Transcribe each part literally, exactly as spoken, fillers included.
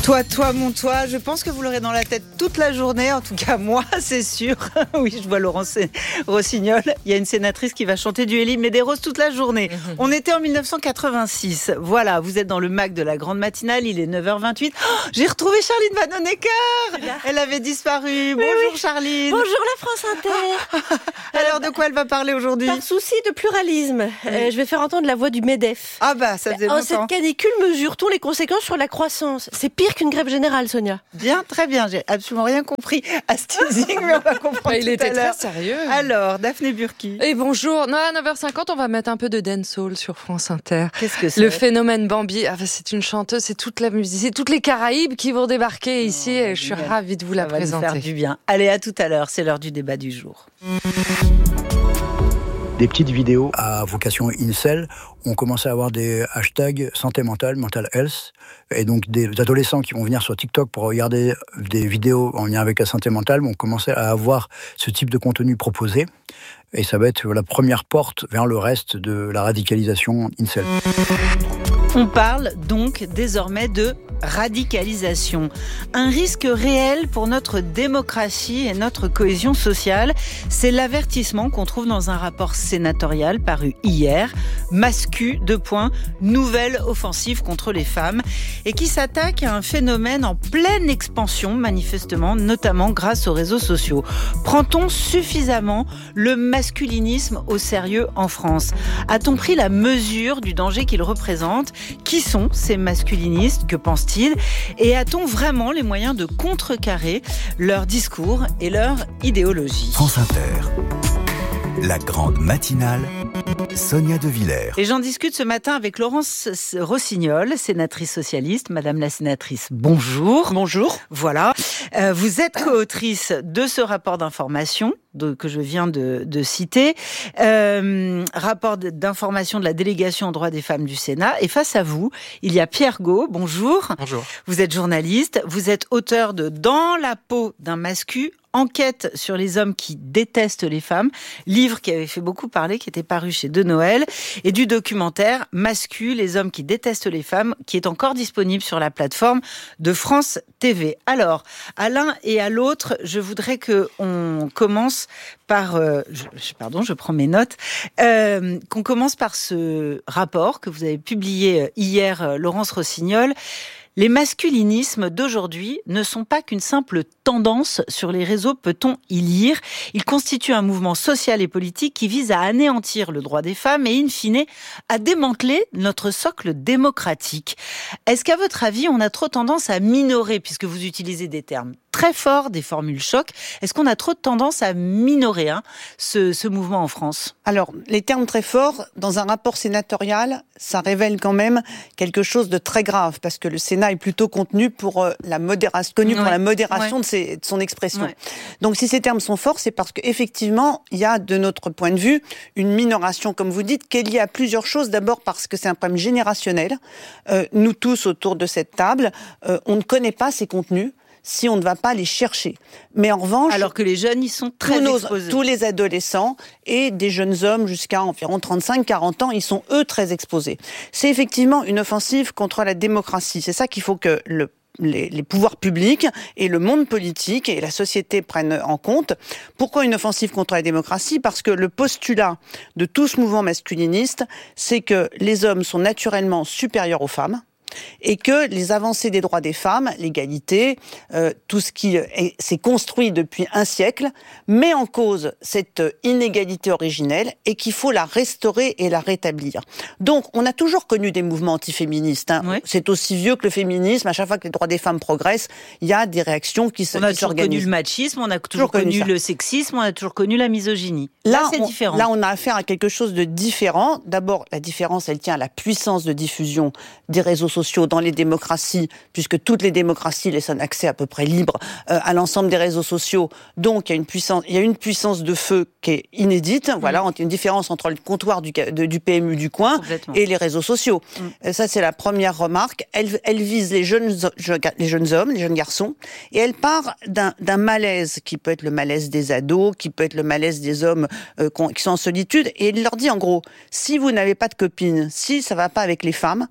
Toi, toi, mon toi, je pense que vous l'aurez dans la tête toute la journée, en tout cas moi, c'est sûr. Oui, je vois Laurence Rossignol, il y a une sénatrice qui va chanter du Elie Medeiros toute la journée. Mmh. On était en dix-neuf cent quatre-vingt-six, voilà, vous êtes dans le Mac de la grande matinale, il est neuf heures vingt-huit. Oh, j'ai retrouvé Charline Vanhoenacker. Elle avait disparu, oui, bonjour oui. Charline. Bonjour la France Inter. Alors de quoi elle va parler aujourd'hui? Par souci de pluralisme, oui. euh, je vais faire entendre la voix du MEDEF. Ah bah, ça faisait longtemps. Cette canicule mesure-t-on les conséquences sur la croissance? C'est pire qu'une grève générale, Sonia. Bien, très bien. J'ai absolument rien compris à ce teasing, mais on va comprendre Il tout était à l'heure. très sérieux. Alors, Daphné Burki. Et bonjour. Non, à neuf heures cinquante, on va mettre un peu de dancehall sur France Inter. Qu'est-ce que c'est? Le phénomène Bambi. Ah, c'est une chanteuse, c'est toute la musique, c'est toutes les Caraïbes qui vont débarquer ici. Oh, et je suis ravie de vous ça la va présenter. Ça va faire du bien. Allez, à tout à l'heure. C'est l'heure du débat du jour. Des petites vidéos à vocation incel ont commencé à avoir des hashtags santé mentale, mental health, et donc des adolescents qui vont venir sur TikTok pour regarder des vidéos en lien avec la santé mentale vont commencer à avoir ce type de contenu proposé, et ça va être la première porte vers le reste de la radicalisation incel. On parle donc désormais de radicalisation. Un risque réel pour notre démocratie et notre cohésion sociale. C'est l'avertissement qu'on trouve dans un rapport sénatorial paru hier. Mascu, deux points, nouvelle offensive contre les femmes, et qui s'attaque à un phénomène en pleine expansion, manifestement, notamment grâce aux réseaux sociaux. Prend-on suffisamment le masculinisme au sérieux en France? A-t-on pris la mesure du danger qu'il représente? Qui sont ces masculinistes? Que pensent-ils? Et a-t-on vraiment les moyens de contrecarrer leur discours et leur idéologie? France Inter, la grande matinale, Sonia De Villers. Et j'en discute ce matin avec Laurence Rossignol, sénatrice socialiste. Madame la sénatrice, bonjour. Bonjour. Voilà. Euh, vous êtes co-autrice de ce rapport d'information de, que je viens de, de citer. Euh, rapport d'information de la délégation aux droits des femmes du Sénat. Et face à vous, il y a Pierre Gault. Bonjour. Bonjour. Vous êtes journaliste. Vous êtes auteur de Dans la peau d'un mascu, enquête sur les hommes qui détestent les femmes, livre qui avait fait beaucoup parler, qui était paru chez De Noël, et du documentaire Mascu, les hommes qui détestent les femmes, qui est encore disponible sur la plateforme de France T V. Alors, à l'un et à l'autre, je voudrais que on commence par, euh, je, pardon, je prends mes notes, euh, qu'on commence par ce rapport que vous avez publié hier, euh, Laurence Rossignol. Les masculinismes d'aujourd'hui ne sont pas qu'une simple tendance sur les réseaux, peut-on y lire. Ils constituent un mouvement social et politique qui vise à anéantir le droit des femmes et, in fine, à démanteler notre socle démocratique. Est-ce qu'à votre avis, on a trop tendance à minorer, puisque vous utilisez des termes très forts, des formules choc, est-ce qu'on a trop de tendance à minorer hein, ce, ce mouvement en France? Alors, les termes très forts, dans un rapport sénatorial, ça révèle quand même quelque chose de très grave, parce que le Sénat est plutôt contenu pour euh, la modération, connu ouais. pour la modération ouais. de, ses, de son expression. Ouais. Donc, si ces termes sont forts, c'est parce qu'effectivement, il y a, de notre point de vue, une minoration, comme vous dites, qui est liée à plusieurs choses. D'abord parce que c'est un problème générationnel. Euh, nous tous, autour de cette table, euh, on ne connaît pas ces contenus si on ne va pas les chercher. Mais en revanche... Alors que les jeunes, ils sont très tous nos, exposés. Tous les adolescents et des jeunes hommes jusqu'à environ trente-cinq à quarante ans, ils sont eux très exposés. C'est effectivement une offensive contre la démocratie. C'est ça qu'il faut que le Les, les pouvoirs publics et le monde politique et la société prennent en compte. Pourquoi une offensive contre la démocratie? Parce que le postulat de tout ce mouvement masculiniste, c'est que les hommes sont naturellement supérieurs aux femmes, et que les avancées des droits des femmes, l'égalité, euh, tout ce qui est, s'est construit depuis un siècle, met en cause cette inégalité originelle et qu'il faut la restaurer et la rétablir. Donc, on a toujours connu des mouvements antiféministes. Hein. Ouais. C'est aussi vieux que le féminisme. À chaque fois que les droits des femmes progressent, il y a des réactions qui se On a qui toujours s'organisent. connu le machisme, on a toujours, toujours connu, connu le sexisme, on a toujours connu la misogynie. Là, là c'est on, différent. Là, on a affaire à quelque chose de différent. D'abord, la différence, elle tient à la puissance de diffusion des réseaux sociaux dans les démocraties, puisque toutes les démocraties laissent un accès à peu près libre euh, à l'ensemble des réseaux sociaux. Donc, il y a une puissance, il y a une puissance de feu qui est inédite. Mmh. Voilà, il y a une différence entre le comptoir du, de, du P M U du coin et les réseaux sociaux. Mmh. Ça, c'est la première remarque. Elle, elle vise les jeunes, les jeunes hommes, les jeunes garçons, et elle part d'un, d'un malaise qui peut être le malaise des ados, qui peut être le malaise des hommes euh, qui sont en solitude. Et elle leur dit, en gros, si vous n'avez pas de copine, si ça va pas avec les femmes,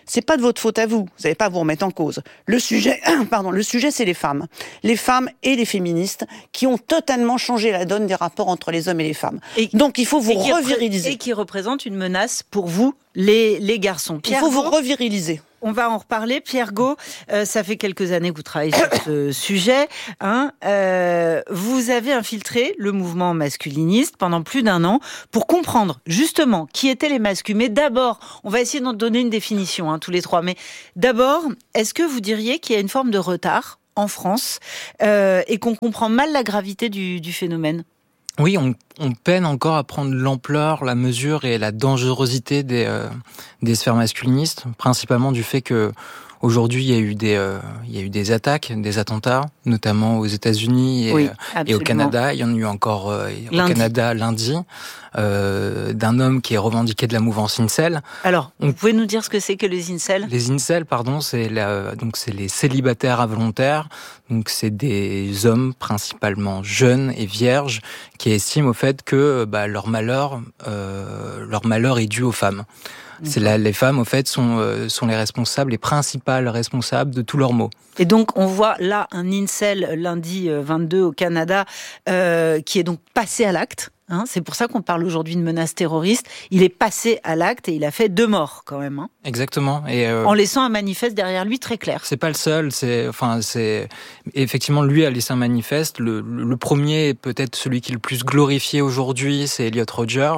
c'est pas de votre faute à vous. Vous n'avez pas à vous remettre en cause. Le sujet, pardon, le sujet, c'est les femmes. Les femmes et les féministes qui ont totalement changé la donne des rapports entre les hommes et les femmes. Et, Donc, il faut vous et reviriliser. Et qui représentent une menace pour vous, les, les garçons. Pierre il faut Gault, vous reviriliser. On va en reparler. Pierre Gault, euh, ça fait quelques années que vous travaillez sur ce sujet. Hein. Euh, vous avez infiltré le mouvement masculiniste pendant plus d'un an pour comprendre justement qui étaient les masculins. Mais d'abord, on va essayer d'en donner une définition, hein, tous les trois. Mais d'abord, est-ce que vous diriez qu'il y a une forme de retard en France euh, et qu'on comprend mal la gravité du, du phénomène ? Oui, on, on peine encore à prendre l'ampleur, la mesure et la dangerosité des, euh, des sphères masculinistes, principalement du fait que aujourd'hui il y a eu des, euh, il y a eu des attaques, des attentats, notamment aux États-Unis et, oui, et au Canada. Il y en a eu encore euh, au Canada lundi, euh, d'un homme qui est revendiqué de la mouvance incel. Alors, on, vous pouvez nous dire ce que c'est que les incels ? Les incels, pardon, c'est la, donc c'est les célibataires involontaires. Donc c'est des hommes principalement jeunes et vierges qui estiment au fait que bah, leur malheur, euh, leur malheur est dû aux femmes. C'est là, les femmes, au fait, sont, euh, sont les responsables, les principales responsables de tous leurs maux. Et donc, on voit là un incel lundi vingt-deux au Canada euh, qui est donc passé à l'acte. Hein, c'est pour ça qu'on parle aujourd'hui de menace terroriste. Il est passé à l'acte et il a fait deux morts quand même. Hein. Exactement. Et euh, en laissant un manifeste derrière lui très clair. C'est pas le seul. C'est, enfin, c'est effectivement lui a laissé un manifeste. Le, le premier, peut-être celui qui est le plus glorifié aujourd'hui, c'est Elliot Rodger,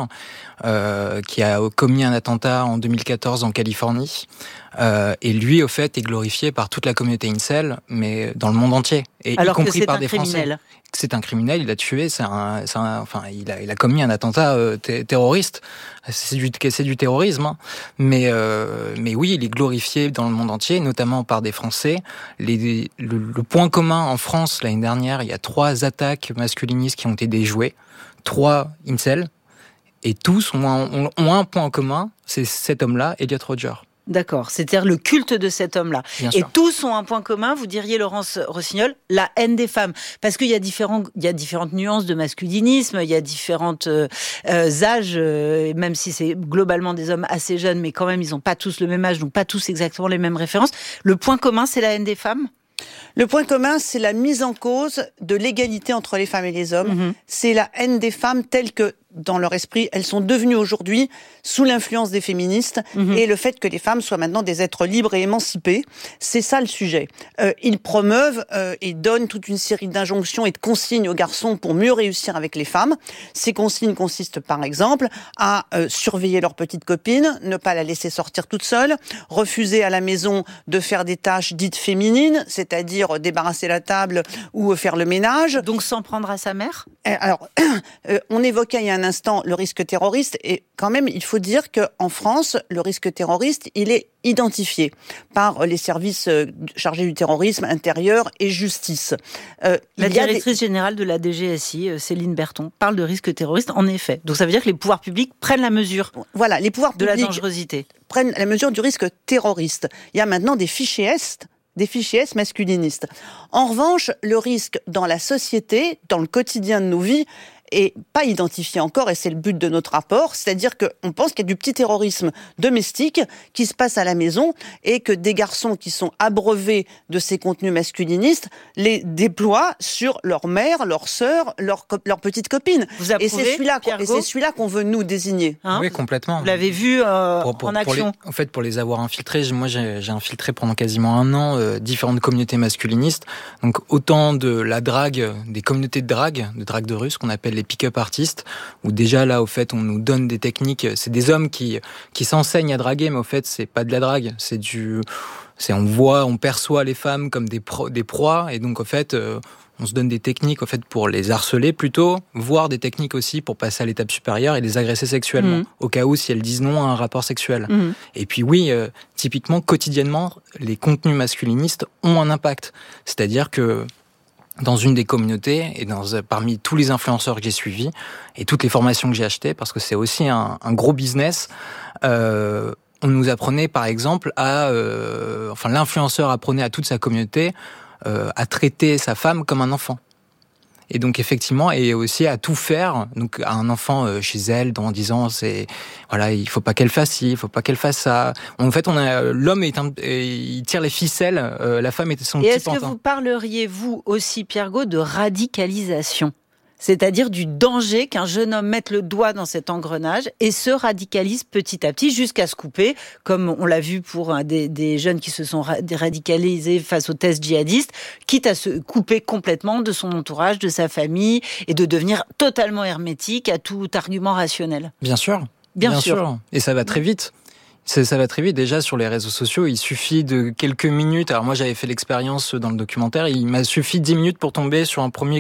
euh, qui a commis un attentat en deux mille quatorze en Californie. Euh, et lui, au fait, est glorifié par toute la communauté incel, mais dans le monde entier, et alors y compris que c'est par un des criminel. Français. C'est un criminel, il a tué, c'est un, c'est un, enfin, il a, il a commis un attentat euh, t- terroriste. C'est du, c'est du terrorisme, hein. mais, euh, mais oui, il est glorifié dans le monde entier, notamment par des Français. Les, le, le point commun en France l'année dernière, il y a trois attaques masculinistes qui ont été déjouées, trois incels, et tous ont un, ont, ont un point en commun, c'est cet homme-là, Elliot Rodger. D'accord, c'est-à-dire le culte de cet homme-là. Bien et sûr. Tous ont un point commun, vous diriez, Laurence Rossignol, la haine des femmes. Parce qu'il y a, différents, il y a différentes nuances de masculinisme, il y a différents euh, âges, euh, même si c'est globalement des hommes assez jeunes, mais quand même, ils n'ont pas tous le même âge, donc pas tous exactement les mêmes références. Le point commun, c'est la haine des femmes ? Le point commun, c'est la mise en cause de l'égalité entre les femmes et les hommes. Mmh. C'est la haine des femmes telle que, dans leur esprit, elles sont devenues aujourd'hui sous l'influence des féministes mmh. et le fait que les femmes soient maintenant des êtres libres et émancipés. C'est ça le sujet. Euh, ils promeuvent euh, et donnent toute une série d'injonctions et de consignes aux garçons pour mieux réussir avec les femmes. Ces consignes consistent par exemple à euh, surveiller leur petite copine, ne pas la laisser sortir toute seule, refuser à la maison de faire des tâches dites féminines, c'est-à-dire débarrasser la table ou faire le ménage. Donc s'en prendre à sa mère ? Alors, euh, on évoquait il y a un instant le risque terroriste et quand même il faut dire qu'en France le risque terroriste il est identifié par les services chargés du terrorisme intérieur et justice. Euh, la directrice des... générale de la D G S I, Céline Berton, parle de risque terroriste en effet. Donc ça veut dire que les pouvoirs publics prennent la mesure. Voilà, les pouvoirs de publics la dangerosité prennent la mesure du risque terroriste. Il y a maintenant des fichiers Est. des fichiers S masculinistes. En revanche, le risque dans la société, dans le quotidien de nos vies, est pas identifié encore, et c'est le but de notre rapport, c'est-à-dire qu'on pense qu'il y a du petit terrorisme domestique qui se passe à la maison, et que des garçons qui sont abreuvés de ces contenus masculinistes les déploient sur leur mère, leur sœur, leur, leur petite copine. Vous approuvez, et c'est celui-là, et c'est celui-là qu'on veut nous désigner. Hein oui, complètement. Vous l'avez vu euh, pour, pour, en action. Pour les, en fait, pour les avoir infiltrés, moi j'ai, j'ai infiltré pendant quasiment un an euh, différentes communautés masculinistes, donc autant de la drague, des communautés de drague, de drague de rue, ce qu'on appelle les pick-up artistes, où déjà là, au fait, on nous donne des techniques. C'est des hommes qui qui s'enseignent à draguer, mais au fait, c'est pas de la drague, c'est du, c'est on voit, on perçoit les femmes comme des pro, des proies, et donc au fait, euh, on se donne des techniques au fait pour les harceler plutôt, voire des techniques aussi pour passer à l'étape supérieure et les agresser sexuellement, mmh. au cas où si elles disent non à un rapport sexuel. Mmh. Et puis oui, euh, typiquement quotidiennement, les contenus masculinistes ont un impact, c'est-à-dire que dans une des communautés, et dans, parmi tous les influenceurs que j'ai suivis, et toutes les formations que j'ai achetées, parce que c'est aussi un, un gros business, euh, on nous apprenait par exemple à... Euh, enfin, l'influenceur apprenait à toute sa communauté euh, à traiter sa femme comme un enfant. Et donc effectivement, et aussi à tout faire, donc à un enfant euh, chez elle, en disant c'est voilà, il faut pas qu'elle fasse ci, il faut pas qu'elle fasse ça. En fait, on a l'homme est un, il tire les ficelles, euh, la femme est son Et petit est-ce pantin. que vous parleriez vous aussi, Pierre Gaud, de radicalisation ? C'est-à-dire du danger qu'un jeune homme mette le doigt dans cet engrenage et se radicalise petit à petit jusqu'à se couper, comme on l'a vu pour des, des jeunes qui se sont radicalisés face aux thèses djihadistes, quitte à se couper complètement de son entourage, de sa famille, et de devenir totalement hermétique à tout argument rationnel. Bien sûr. Bien, Bien sûr. sûr. Et ça va très vite. Ça, ça va très vite. Déjà, sur les réseaux sociaux, il suffit de quelques minutes. Alors moi, j'avais fait l'expérience dans le documentaire. Il m'a suffi dix minutes pour tomber sur un premier